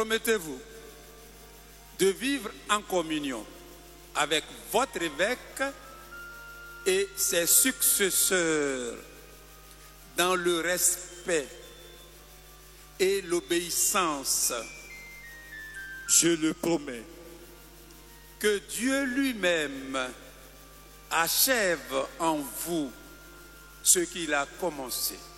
Promettez-vous de vivre en communion avec votre évêque et ses successeurs dans le respect et l'obéissance. Je le promets. Que Dieu lui-même achève en vous ce qu'il a commencé.